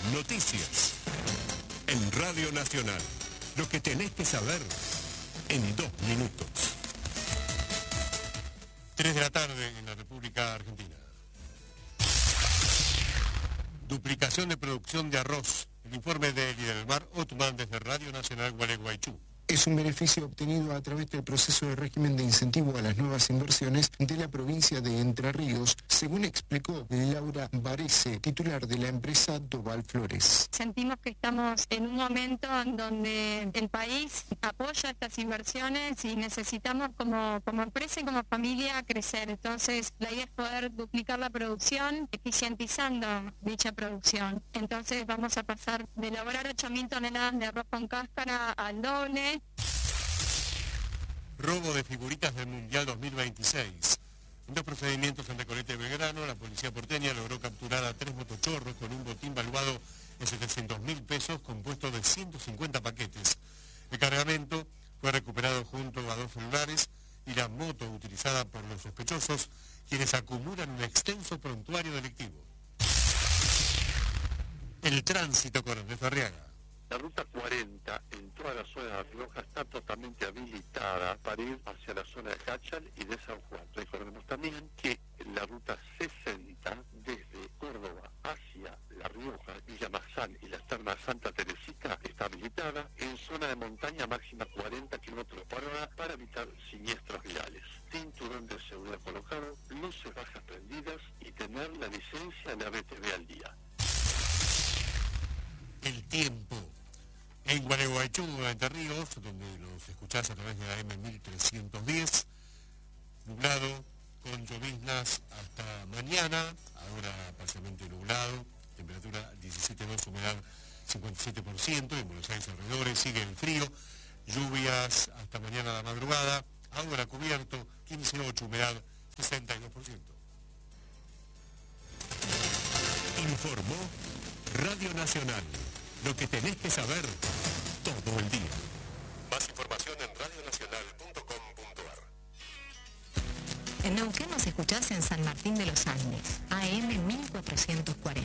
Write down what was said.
Noticias. En Radio Nacional. Lo que tenés que saber en 2 minutos. 3 de la tarde en la República Argentina. Duplicación de producción de arroz. El informe de Lidelmar Otman desde Radio Nacional Gualeguaychú. Es un beneficio obtenido a través del proceso de régimen de incentivo a las nuevas inversiones de la provincia de Entre Ríos, según explicó Laura Varese, titular de la empresa Doval Flores. Sentimos que estamos en un momento en donde el país apoya estas inversiones y necesitamos como empresa y como familia crecer. Entonces, la idea es poder duplicar la producción, eficientizando dicha producción. Entonces, vamos a pasar de elaborar 8.000 toneladas de arroz con cáscara al doble. Robo de figuritas del Mundial 2026. En 2 procedimientos en Recoleta y Belgrano, la policía porteña logró capturar a 3 motochorros con un botín valuado en 700.000 pesos compuesto de 150 paquetes. El cargamento fue recuperado junto a 2 celulares y la moto utilizada por los sospechosos, quienes acumulan un extenso prontuario delictivo. El tránsito con Ernesto Arriaga. La ruta 40 en toda la zona de La Rioja está totalmente habilitada para ir hacia la zona de Cachal y de San Juan. Recordemos también que la ruta 60 desde Córdoba hacia La Rioja, Villa Mazán y las Termas Santa Teresita está habilitada en zona de montaña máxima 40 km/h para evitar siniestros viales. Cinturón de seguridad colocado, luces bajas prendidas y tener la licencia de la BTV al día. El tiempo. En Gualeguaychú, Entre Ríos, donde los escuchás a través de la AM 1310, nublado, con lloviznas hasta mañana, ahora parcialmente nublado, temperatura 17,2, humedad 57%, en Buenos Aires alrededores sigue el frío, lluvias hasta mañana a la madrugada, ahora cubierto, 15,8, humedad 62%. Informó Radio Nacional. Lo que tenés que saber todo el día. Más información en radionacional.com.ar. En Neuquén nos escuchás en San Martín de los Andes, AM 1440.